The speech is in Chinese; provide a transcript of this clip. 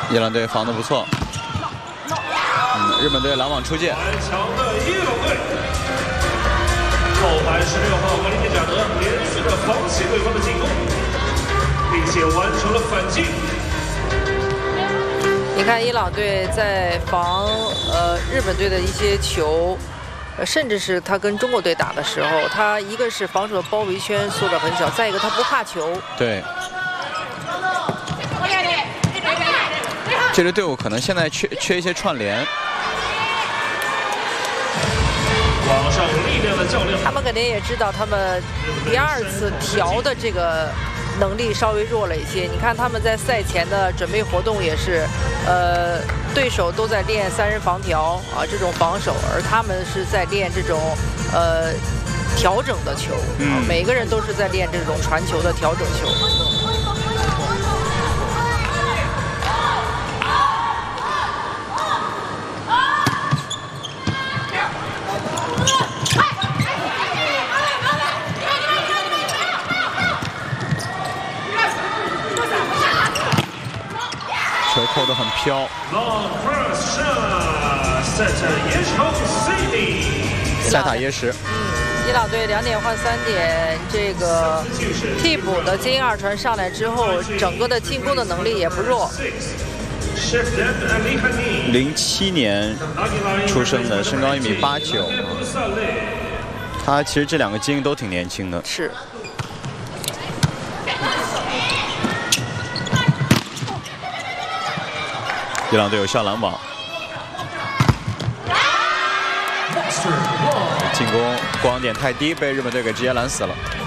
伊朗队防得不错。日本队拦网出界。顽强的伊朗队。 后排16号格林尼贾德连续的防起对方的进攻，并且完成了反击。 你看伊朗队在防日本队的一些球。 甚至是他跟中国队打的时候，他一个是防守的包围圈缩得很小，再一个他不怕球。 对。这支队伍可能现在缺一些串联。 网上力量的较量， 他们肯定也知道，他们第2次调的这个能力稍微弱了一些。你看他们在赛前的准备活动也是，对手都在练3人防调啊这种防守，而他们是在练这种调整的球，每个人都是在练这种传球的调整球。 球扣得很飘。塞塔耶什。 伊朗队2点换3点，这个替补的金2传上来之后，整个的进攻的能力也不弱。 07年出生的，身高1.89米。他其实这2个精英都挺年轻的。 是。 伊朗队有效拦网，进攻光点太低，被日本队给直接拦死了。